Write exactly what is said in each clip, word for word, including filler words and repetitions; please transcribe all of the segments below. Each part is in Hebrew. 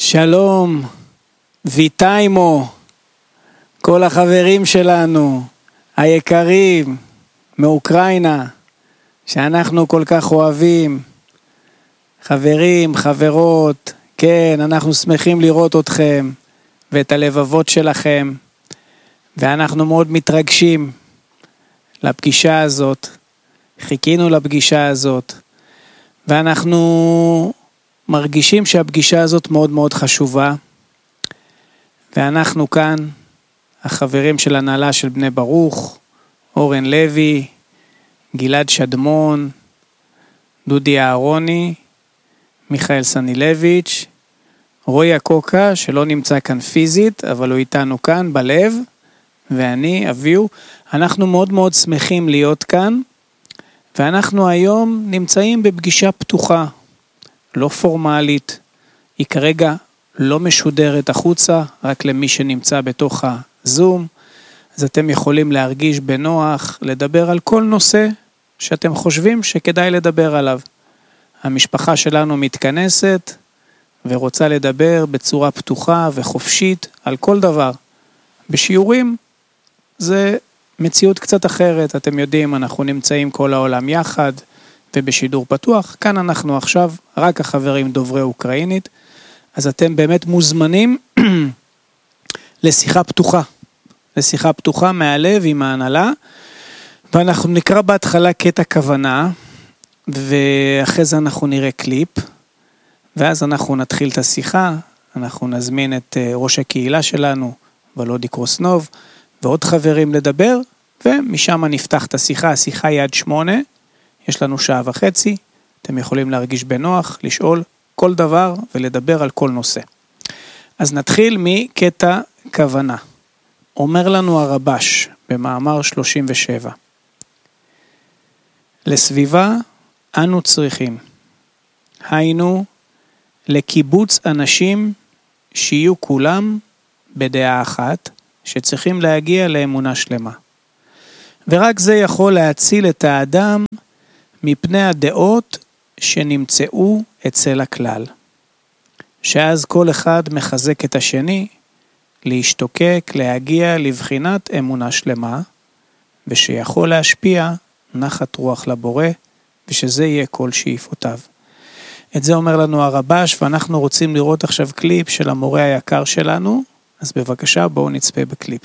שלום, ויטיימו, כל החברים שלנו, היקרים, מאוקראינה, שאנחנו כל כך אוהבים, חברים, חברות, כן, אנחנו שמחים לראות אתכם, ואת הלבבות שלכם, ואנחנו מאוד מתרגשים לפגישה הזאת, חיכינו לפגישה הזאת, ואנחנו מרגישים שהפגישה הזאת מאוד מאוד חשובה, ואנחנו כאן, החברים של הנהלה של בני ברוך, אורן לוי, גלעד שדמון, דודי אהרוני, מיכאל סנילביץ', רוי הקוקה, שלא נמצא כאן פיזית, אבל הוא איתנו כאן בלב, ואני, אביו, אנחנו מאוד מאוד שמחים להיות כאן, ואנחנו היום נמצאים בפגישה פתוחה, לא פורמלית, היא כרגע לא משודרת החוצה, רק למי שנמצא בתוך הזום, אז אתם יכולים להרגיש בנוח, לדבר על כל נושא שאתם חושבים שכדאי לדבר עליו. המשפחה שלנו מתכנסת ורוצה לדבר בצורה פתוחה וחופשית על כל דבר. בשיעורים זה מציאות קצת אחרת, אתם יודעים, אנחנו נמצאים כל העולם יחד ובשידור פתוח, כאן אנחנו עכשיו רק החברים דוברי אוקראינית, אז אתם באמת מוזמנים לשיחה פתוחה, לשיחה פתוחה מהלב עם ההנהלה, ואנחנו נקרא בהתחלה קטע כוונה, ואחרי זה אנחנו נראה קליפ, ואז אנחנו נתחיל את השיחה, אנחנו נזמין את ראש הקהילה שלנו, ולודי קרוסנוב, ועוד חברים לדבר, ומשם נפתח את השיחה, השיחה היא עד שמונה, יש לנו שעה וחצי, אתם יכולים להרגיש בנוח, לשאול כל דבר ולדבר על כל נושא. אז נתחיל מקטע כוונה. אומר לנו הרבש במאמר שלושים ושבע. לסביבה אנו צריכים, היינו לקיבוץ אנשים שיהיו כולם בדעה אחת, שצריכים להגיע לאמונה שלמה. ורק זה יכול להציל את האדם מפני הדעות שנמצאו אצל הכלל. שאז כל אחד מחזק את השני, להשתוקק, להגיע לבחינת אמונה שלמה, ושיכול להשפיע נחת רוח לבורא, ושזה יהיה כל שאיפותיו. את זה אומר לנו הרבש, ואנחנו רוצים לראות עכשיו קליפ של המורה היקר שלנו, אז בבקשה בואו נצפה בקליפ.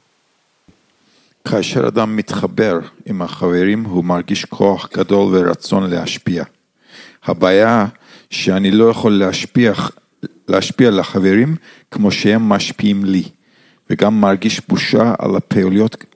כאשר אדם מתחבר עם החברים, הוא מרגיש כוח גדול ורצון להשפיע. הבעיה שאני לא יכול להשפיע, להשפיע לחברים כמו שהם משפיעים לי, וגם מרגיש בושה על הפעולות